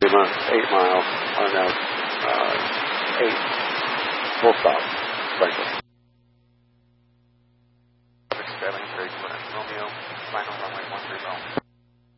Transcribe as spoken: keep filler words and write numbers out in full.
Lima, eight miles on a uh, eight full stop, Franklin. seven, Romeo, final runway one three zero.